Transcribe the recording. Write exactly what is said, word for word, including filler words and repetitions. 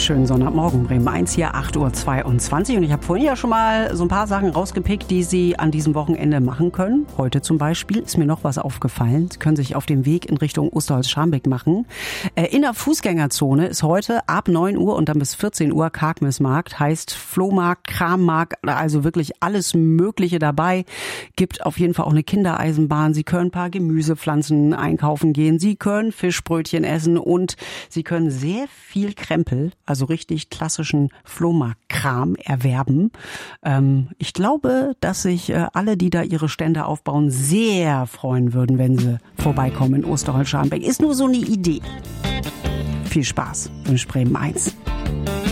Schönen Sonntagmorgen, Bremen eins hier, acht Uhr zweiundzwanzig. Und ich habe vorhin ja schon mal so ein paar Sachen rausgepickt, die Sie an diesem Wochenende machen können. Heute zum Beispiel ist mir noch was aufgefallen. Sie können sich auf den Weg in Richtung Osterholz-Scharmbeck machen. Äh, in der Fußgängerzone ist heute ab neun Uhr und dann bis vierzehn Uhr Kargmesmarkt. Heißt Flohmarkt, Krammarkt, also wirklich alles Mögliche dabei. Gibt auf jeden Fall auch eine Kindereisenbahn. Sie können ein paar Gemüsepflanzen einkaufen gehen. Sie können Fischbrötchen essen und Sie können sehr viel Krempel, also richtig klassischen Flohmarktkram erwerben. Ähm, ich glaube, dass sich äh, alle, die da ihre Stände aufbauen, sehr freuen würden, wenn sie vorbeikommen in Osterholz-Scharmbeck. Ist nur so eine Idee. Viel Spaß wünscht Bremen eins.